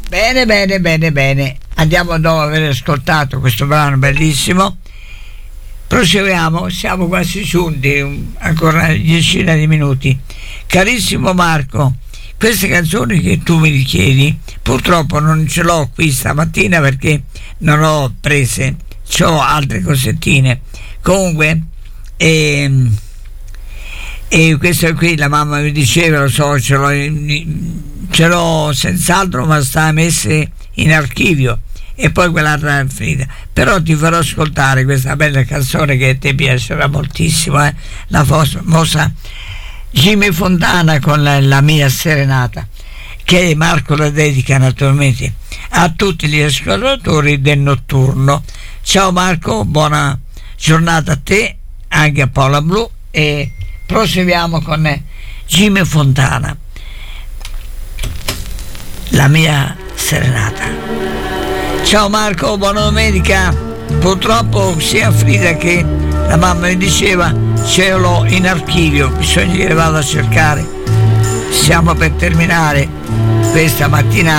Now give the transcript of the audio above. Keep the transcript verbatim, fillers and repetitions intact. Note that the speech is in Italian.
Bene, bene, bene, bene. Andiamo, dopo aver ascoltato questo brano bellissimo, proseguiamo, siamo quasi giunti, ancora una decina di minuti. Carissimo Marco, queste canzoni che tu mi richiedi purtroppo non ce l'ho qui stamattina perché non ho prese, ho altre cosettine. Comunque ehm, e questo qui la mamma mi diceva, lo so, ce l'ho, ce l'ho senz'altro, ma sta messe in archivio, e poi quell'altra è finita. Però ti farò ascoltare questa bella canzone che a te piacerà moltissimo, eh? La famosa Jimmy Fontana con la, la mia serenata, che Marco la dedica naturalmente a tutti gli ascoltatori del notturno. Ciao Marco, buona giornata a te, anche a Paola Blu, e proseguiamo con Jimmy Fontana, la mia serenata. Ciao Marco, buona domenica. Purtroppo sia Frida che la mamma mi diceva ce l'ho in archivio, bisogna che le vado a cercare. Siamo per terminare questa mattina